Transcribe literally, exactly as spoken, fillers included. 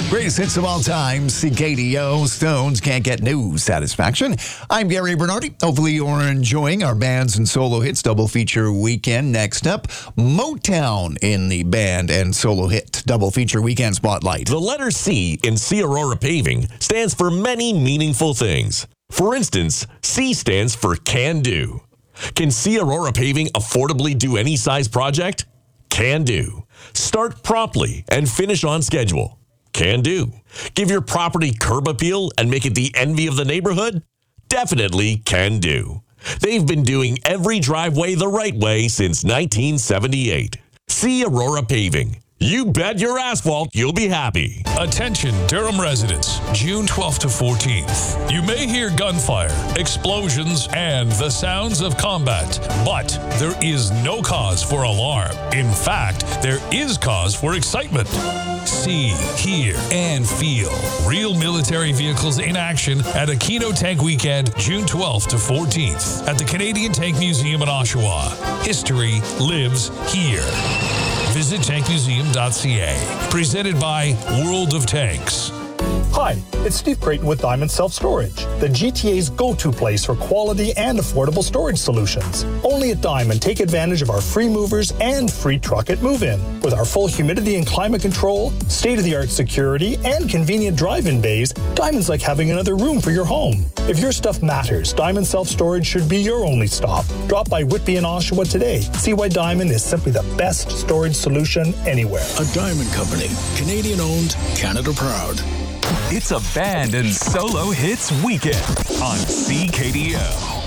Greatest hits of all time, C K D O, Stones Can't Get No Satisfaction. I'm Gary Bernardi. Hopefully you're enjoying our bands and solo hits double feature weekend. Next up, Motown in the band and solo hit double feature weekend spotlight. The letter C in C Aurora Paving stands for many meaningful things. For instance, C stands for Can Do. Can C Aurora Paving affordably do any size project? Can do. Start promptly and finish on schedule. Can do. Give your property curb appeal and make it the envy of the neighborhood? Definitely can do. They've been doing every driveway the right way since nineteen seventy-eight. See Aurora Paving. You bet your asphalt you'll be happy. Attention Durham residents, June twelfth to fourteenth. You may hear gunfire, explosions, and the sounds of combat, but there is no cause for alarm. In fact, there is cause for excitement. See, hear, and feel real military vehicles in action at Aquino Tank Weekend, June twelfth to fourteenth at the Canadian Tank Museum in Oshawa. History lives here. Visit tank museum dot c a. Presented by World of Tanks. Hi, it's Steve Creighton with Diamond Self Storage, the G T A's go-to place for quality and affordable storage solutions. Only at Diamond, take advantage of our free movers and free truck at move-in. With our full humidity and climate control, state-of-the-art security, and convenient drive-in bays, Diamond's like having another room for your home. If your stuff matters, Diamond Self Storage should be your only stop. Drop by Whitby and Oshawa today. See why Diamond is simply the best storage solution anywhere. A Diamond Company, Canadian-owned, Canada proud. It's a band and solo hits weekend on C K D O.